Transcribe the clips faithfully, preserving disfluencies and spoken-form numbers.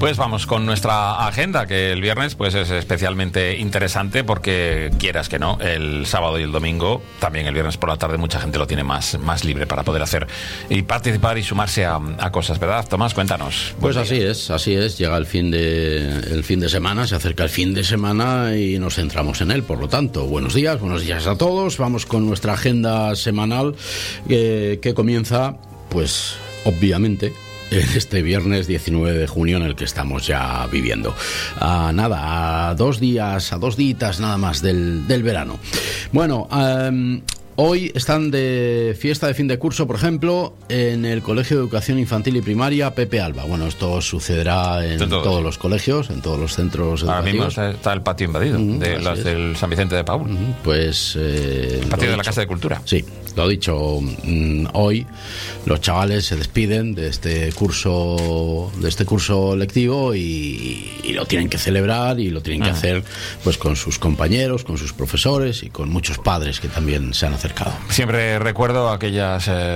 Pues vamos con nuestra agenda, que el viernes pues es especialmente interesante porque, quieras que no, el sábado y el domingo, también el viernes por la tarde, mucha gente lo tiene más, más libre para poder hacer y participar y sumarse a, a cosas, ¿verdad? Tomás, cuéntanos. Pues así es, así es. Llega el fin de el fin de semana, se acerca el fin de semana y nos centramos en él. Por lo tanto, buenos días, buenos días a todos. Vamos con nuestra agenda semanal eh, que comienza, pues, obviamente, este viernes diecinueve de junio en el que estamos ya viviendo. A nada, a dos días, a dos días nada más del, del verano. Bueno, um, hoy están de fiesta de fin de curso, por ejemplo, en el Colegio de Educación Infantil y Primaria Pepe Alba. Bueno, esto sucederá en todos. todos los colegios, en todos los centros Ahora educativos. mismo está, está el patio invadido, uh-huh, de los es. del San Vicente de Paúl. Uh-huh, pues... Eh, el patio de dicho. la Casa de Cultura. Sí, lo dicho, mmm, hoy los chavales se despiden de este curso, de este curso lectivo y, y lo tienen que celebrar y lo tienen que uh-huh. hacer pues con sus compañeros, con sus profesores y con muchos padres que también se han acercado. Siempre recuerdo aquellas eh,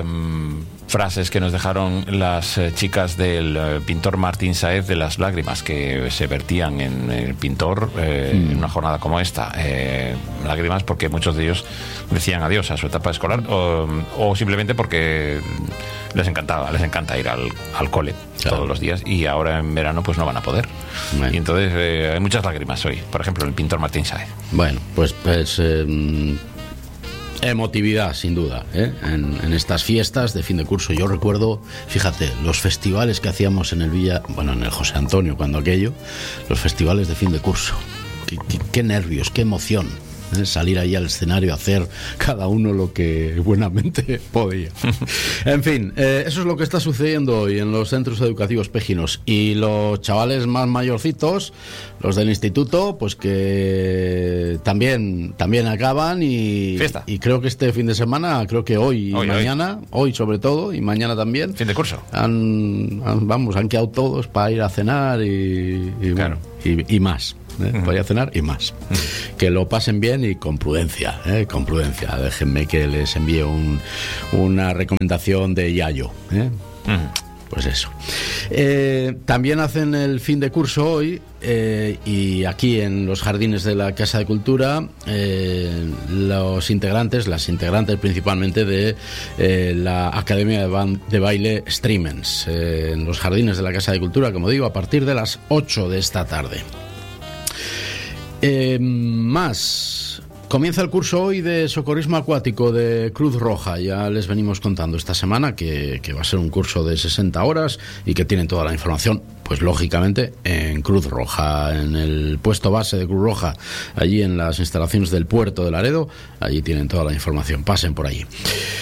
frases que nos dejaron las eh, chicas del eh, pintor Martín Sáez de las lágrimas que se vertían en el pintor eh, mm. en una jornada como esta. Eh, lágrimas porque muchos de ellos decían adiós a su etapa escolar o, o simplemente porque les encantaba, les encanta ir al, al cole claro. todos los días y ahora en verano pues no van a poder. Bueno. Y entonces eh, hay muchas lágrimas hoy, por ejemplo, el pintor Martín Sáez. Bueno, pues... pues eh... emotividad, sin duda, ¿eh? en, en estas fiestas de fin de curso. Yo recuerdo, fíjate, los festivales que hacíamos en el Villa, bueno, en el José Antonio, cuando aquello, los festivales de fin de curso. Qué, qué, qué nervios, qué emoción, ¿eh? Salir ahí al escenario a hacer cada uno lo que buenamente podía. En fin, eh, eso es lo que está sucediendo hoy en los centros educativos pejinos. Y los chavales más mayorcitos, los del instituto, pues que también también acaban y, Fiesta. y creo que este fin de semana, creo que hoy y hoy, mañana, hoy. hoy sobre todo y mañana también. Fin de curso. Han, han, vamos, han quedado todos para ir a cenar y, y, claro. bueno, y, y más. ¿eh? Uh-huh. Para ir a cenar y más. Uh-huh. Que lo pasen bien y con prudencia, ¿eh? con prudencia. Déjenme que les envíe un, una recomendación de Yayo. ¿eh? Uh-huh. Pues eso. Eh, también hacen el fin de curso hoy eh, y aquí en los jardines de la Casa de Cultura eh, los integrantes, las integrantes principalmente de eh, la Academia de, Ban- de Baile Streamens eh, en los jardines de la Casa de Cultura, como digo, a partir de las ocho de esta tarde. Eh, más... Comienza el curso hoy de socorrismo acuático de Cruz Roja. Ya les venimos contando esta semana que, que va a ser un curso de sesenta horas y que tienen toda la información, pues lógicamente, en Cruz Roja, en el puesto base de Cruz Roja, allí en las instalaciones del puerto de Laredo. Allí tienen toda la información, pasen por allí.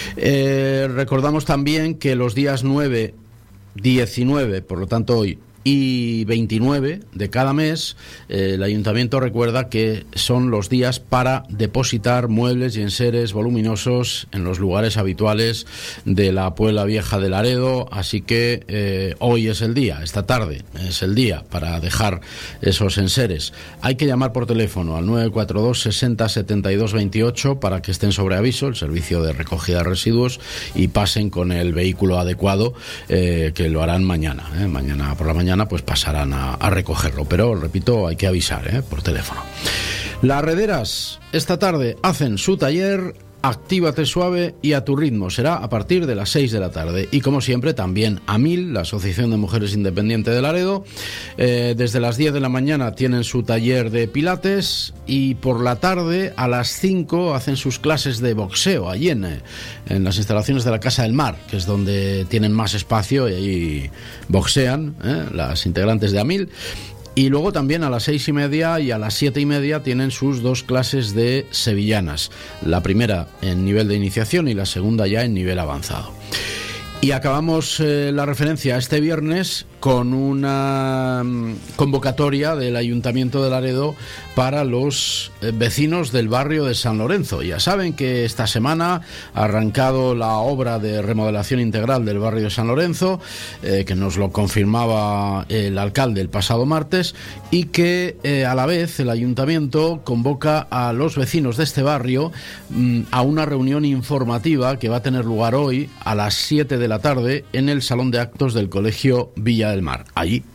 Eh, recordamos también que los días nueve, diecinueve, por lo tanto hoy, y veintinueve de cada mes, eh, el ayuntamiento recuerda que son los días para depositar muebles y enseres voluminosos en los lugares habituales de la Puebla Vieja de Laredo, así que eh, hoy es el día, esta tarde es el día para dejar esos enseres. Hay que llamar por teléfono al nueve cuatro dos sesenta setenta y dos veintiocho para que estén sobre aviso, el servicio de recogida de residuos, y pasen con el vehículo adecuado, eh, que lo harán mañana, eh, mañana por la mañana pues pasarán a, a recogerlo, pero repito, hay que avisar ¿eh? por teléfono. Las rederas esta tarde hacen su taller Actívate suave y a tu ritmo. Será a partir de las seis de la tarde. Y como siempre, también AMIL, la Asociación de Mujeres Independiente de Laredo, eh, desde las diez de la mañana tienen su taller de pilates y por la tarde a las cinco hacen sus clases de boxeo allí en, en las instalaciones de la Casa del Mar, que es donde tienen más espacio y allí boxean ¿eh? las integrantes de AMIL. Y luego también a las seis y media y a las siete y media tienen sus dos clases de sevillanas. La primera en nivel de iniciación y la segunda ya en nivel avanzado. Y acabamos eh, la referencia este viernes con una convocatoria del Ayuntamiento de Laredo para los eh, vecinos del barrio de San Lorenzo. Ya saben que esta semana ha arrancado la obra de remodelación integral del barrio de San Lorenzo, eh, que nos lo confirmaba el alcalde el pasado martes, y que eh, a la vez el Ayuntamiento convoca a los vecinos de este barrio mm, a una reunión informativa que va a tener lugar hoy a las siete de la tarde en el Salón de Actos del Colegio Villa del Mar. Allí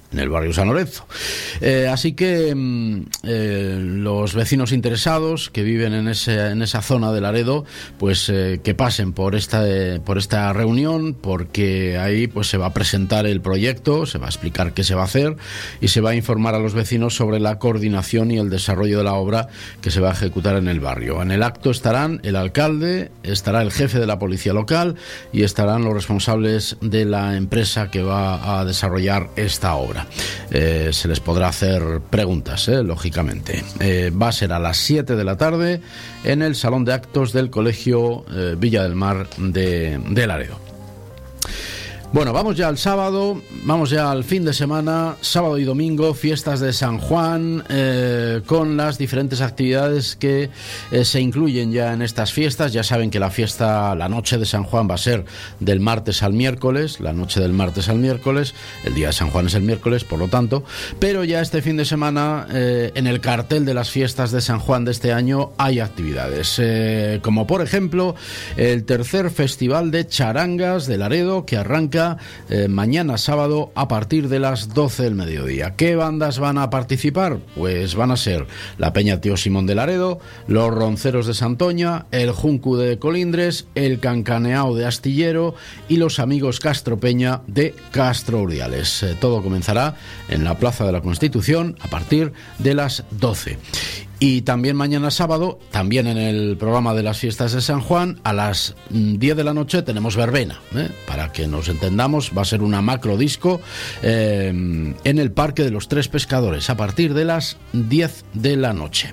en el barrio San Lorenzo. Eh, así que eh, los vecinos interesados que viven en, ese, en esa zona de Laredo, pues eh, que pasen por esta, eh, por esta reunión, porque ahí pues se va a presentar el proyecto, se va a explicar qué se va a hacer y se va a informar a los vecinos sobre la coordinación y el desarrollo de la obra que se va a ejecutar en el barrio. En el acto estarán el alcalde, estará el jefe de la policía local y estarán los responsables de la empresa que va a desarrollar esta obra. Eh, se les podrá hacer preguntas, eh, lógicamente. Eh, va a ser a las siete de la tarde en el salón de actos del Colegio eh, Villa del Mar de, de Laredo. Bueno, vamos ya al sábado, vamos ya al fin de semana, sábado y domingo, fiestas de San Juan, eh, con las diferentes actividades que eh, se incluyen ya en estas fiestas. Ya saben que la fiesta, la noche de San Juan va a ser del martes al miércoles, la noche del martes al miércoles, el día de San Juan es el miércoles, por lo tanto, pero ya este fin de semana, eh, en el cartel de las fiestas de San Juan de este año hay actividades, eh, como por ejemplo el tercer Festival de Charangas de Laredo, que arranca Eh, mañana sábado a partir de las doce del mediodía. ¿Qué bandas van a participar? Pues van a ser la Peña Tío Simón de Laredo, los Ronceros de Santoña, el Juncu de Colindres, el Cancaneao de Astillero y los Amigos Castro Peña de Castro Urdiales. Eh, todo comenzará en la Plaza de la Constitución a partir de las doce. Y también mañana sábado, también en el programa de las fiestas de San Juan, a las diez de la noche tenemos verbena, ¿eh? Para que nos entendamos, va a ser una macro disco eh, en el Parque de los Tres Pescadores a partir de las diez de la noche.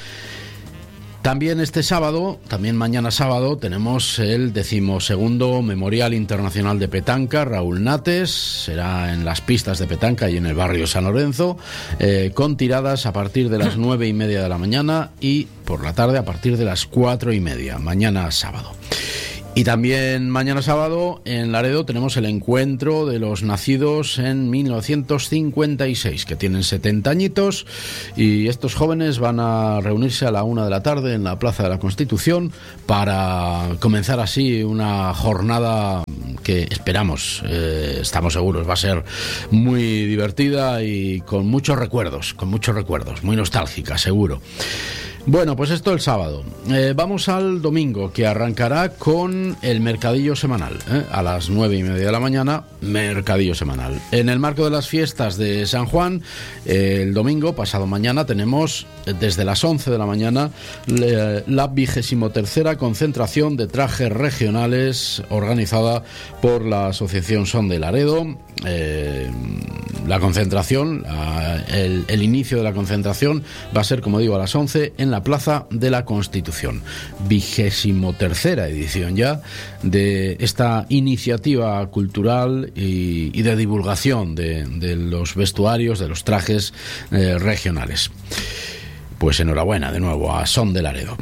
También este sábado, también mañana sábado, tenemos el decimosegundo Memorial Internacional de Petanca, Raúl Nates, será en las pistas de petanca y en el barrio San Lorenzo, eh, con tiradas a partir de las nueve y media de la mañana y por la tarde a partir de las cuatro y media, mañana sábado. Y también mañana sábado en Laredo tenemos el encuentro de los nacidos en mil novecientos cincuenta y seis, que tienen setenta añitos, y estos jóvenes van a reunirse a la una de la tarde en la Plaza de la Constitución para comenzar así una jornada que esperamos, eh, estamos seguros, va a ser muy divertida y con muchos recuerdos, con muchos recuerdos, muy nostálgica, seguro. Bueno, pues esto el sábado. Eh, vamos al domingo, que arrancará con el mercadillo semanal, ¿eh? A las nueve y media de la mañana, mercadillo semanal. En el marco de las fiestas de San Juan, eh, el domingo, pasado mañana, tenemos eh, desde las once de la mañana le, la vigésimo tercera concentración de trajes regionales organizada por la Asociación Son de Laredo. Eh, la concentración, la, el, el inicio de la concentración va a ser, como digo, a las once en la Plaza de la Constitución. Vigésimo tercera edición ya de esta iniciativa cultural y, y de divulgación de, de los vestuarios, de los trajes eh, regionales. Pues enhorabuena de nuevo a Son de Laredo.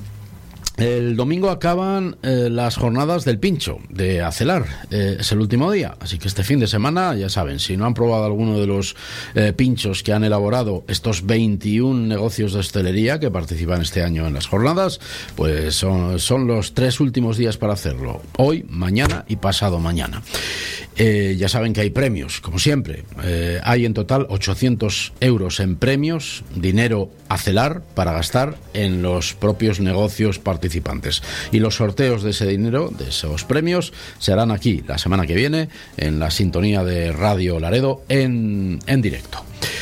El domingo acaban eh, las jornadas del pincho de Acelar, eh, es el último día, así que este fin de semana, ya saben, si no han probado alguno de los eh, pinchos que han elaborado estos veintiún negocios de hostelería que participan este año en las jornadas, pues son, son los tres últimos días para hacerlo, hoy, mañana y pasado mañana. Eh, ya saben que hay premios, como siempre, eh, hay en total ochocientos euros en premios, dinero Acelar para gastar en los propios negocios participantes, y los sorteos de ese dinero, de esos premios, se harán aquí la semana que viene en la sintonía de Radio Laredo en, en directo.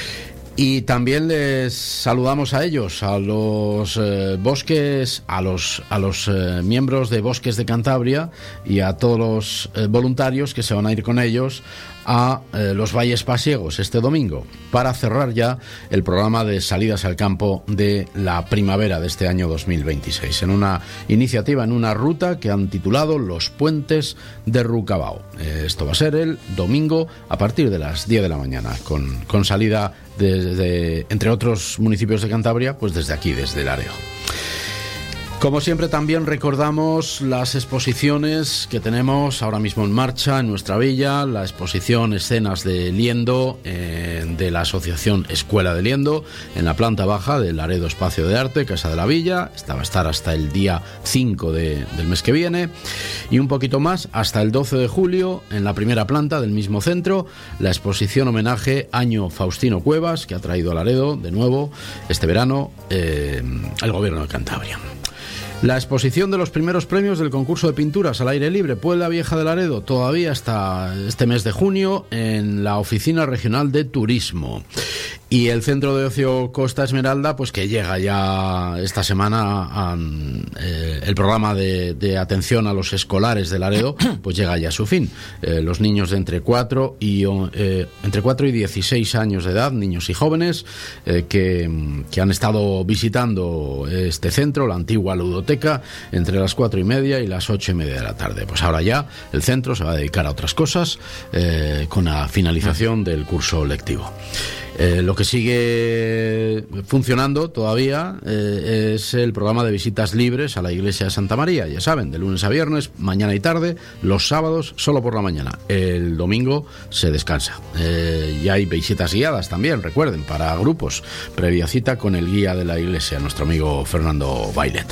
Y también les saludamos a ellos, a los eh, bosques, a los, a los eh, miembros de Bosques de Cantabria y a todos los eh, voluntarios que se van a ir con ellos a eh, los Valles Pasiegos este domingo para cerrar ya el programa de salidas al campo de la primavera de este año dos mil veintiséis, en una iniciativa, en una ruta que han titulado Los Puentes de Rucabao. Eh, esto va a ser el domingo a partir de las diez de la mañana, con, con salida desde, entre otros municipios de Cantabria, pues desde aquí, desde Laredo. Como siempre, también recordamos las exposiciones que tenemos ahora mismo en marcha en nuestra villa, la exposición Escenas de Liendo eh, de la Asociación Escuela de Liendo en la planta baja del Laredo Espacio de Arte, Casa de la Villa. Esta va a estar hasta el día cinco de, del mes que viene, y un poquito más hasta el doce de julio en la primera planta del mismo centro, la exposición homenaje Año Faustino Cuevas, que ha traído a Laredo de nuevo este verano eh, el Gobierno de Cantabria. La exposición de los primeros premios del concurso de pinturas al aire libre Puebla Vieja de Laredo todavía hasta este mes de junio en la Oficina Regional de Turismo. Y el Centro de Ocio Costa Esmeralda, pues que llega ya esta semana a, a, eh, el programa de, de atención a los escolares de Laredo, pues llega ya a su fin. Eh, los niños de entre cuatro y eh, entre cuatro y dieciséis años de edad, niños y jóvenes, eh, que, que han estado visitando este centro, la antigua ludoteca, entre las cuatro y media y las ocho y media de la tarde. Pues ahora ya el centro se va a dedicar a otras cosas eh, con la finalización del curso lectivo. Eh, lo que sigue funcionando todavía eh, es el programa de visitas libres a la iglesia de Santa María, ya saben, de lunes a viernes, mañana y tarde, los sábados solo por la mañana, el domingo se descansa. Eh, y hay visitas guiadas también, recuerden, para grupos, previa cita con el guía de la iglesia, nuestro amigo Fernando Bailet.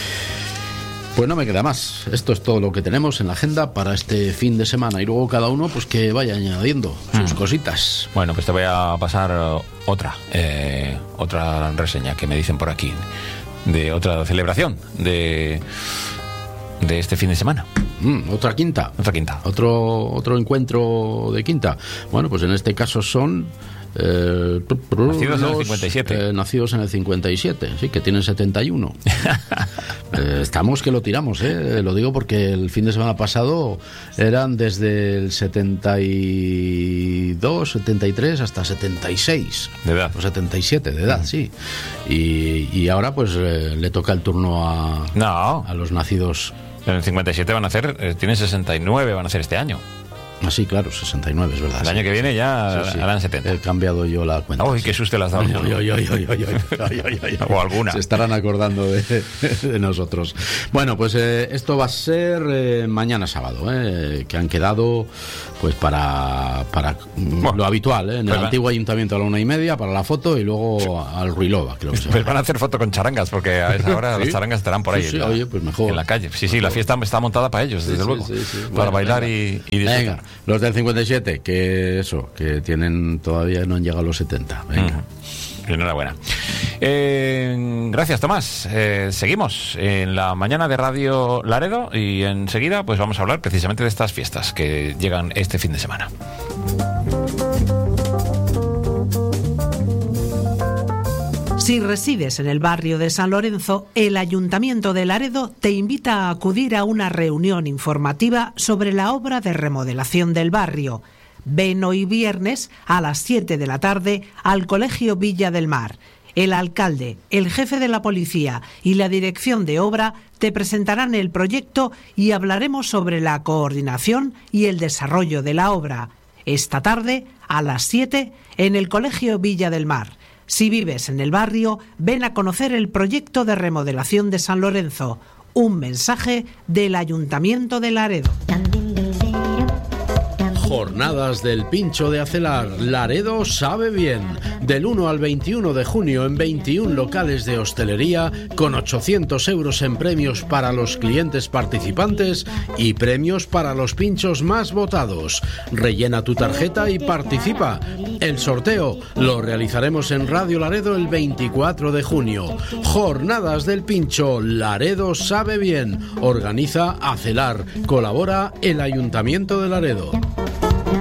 Pues no me queda más. Esto es todo lo que tenemos en la agenda para este fin de semana. Y luego cada uno pues que vaya añadiendo sus mm. cositas. Bueno, pues te voy a pasar otra, eh, otra reseña que me dicen por aquí, de otra celebración de, de este fin de semana. Mm, otra quinta. Otra quinta. Otro, otro encuentro de quinta. Bueno, pues en este caso son... Eh, nacidos los, en el cincuenta y siete. Eh, nacidos en el cincuenta y siete, sí, que tienen setenta y uno. eh, estamos que lo tiramos, eh. Lo digo porque el fin de semana pasado eran desde el setenta y dos, setenta y tres hasta setenta y seis. De edad. O setenta y siete de edad, uh-huh. sí. Y, y ahora pues eh, le toca el turno a, no. a los nacidos. En el cincuenta y siete van a hacer, eh, tienen sesenta y nueve, van a hacer este año. Ah, sí, claro, sesenta y nueve, es verdad. El sí, año que viene ya sí, sí. harán setenta. He cambiado yo la cuenta. Uy, qué susto le has dado. Ay, ay, ay, ay, ay, ay, ay, ay, ay. O alguna. Se estarán acordando de, de nosotros. Bueno, pues eh, esto va a ser eh, mañana sábado, eh, que han quedado pues para, para bueno, lo habitual, eh, en el antiguo van... ayuntamiento a la una y media para la foto y luego al Ruilova, creo que se Pues van a hacer foto con charangas, porque a esa hora ¿sí? las charangas estarán por ahí. Sí, sí, en, la, oye, pues mejor, en la calle. Sí, sí, mejor. La fiesta está montada para ellos, desde sí, luego. Sí, sí, sí. Para bueno, bailar venga. y, y disfrutar. Venga, los del cincuenta y siete, que eso, que tienen todavía no han llegado a los setenta. Venga. Mm. Enhorabuena. Eh, gracias, Tomás. Eh, seguimos en la mañana de Radio Laredo y enseguida pues vamos a hablar precisamente de estas fiestas que llegan este fin de semana. Si resides en el barrio de San Lorenzo, el Ayuntamiento de Laredo te invita a acudir a una reunión informativa sobre la obra de remodelación del barrio. Ven hoy viernes a las siete de la tarde al Colegio Villa del Mar. El alcalde, el jefe de la policía y la dirección de obra te presentarán el proyecto y hablaremos sobre la coordinación y el desarrollo de la obra. Esta tarde, a las siete, en el Colegio Villa del Mar. Si vives en el barrio, ven a conocer el proyecto de remodelación de San Lorenzo. Un mensaje del Ayuntamiento de Laredo. Jornadas del Pincho de Acelar. Laredo sabe bien. Del uno al veintiuno de junio en veintiún locales de hostelería con ochocientos euros en premios para los clientes participantes y premios para los pinchos más votados. Rellena tu tarjeta y participa. El sorteo lo realizaremos en Radio Laredo el veinticuatro de junio. Jornadas del Pincho. Laredo sabe bien. Organiza Acelar. Colabora el Ayuntamiento de Laredo.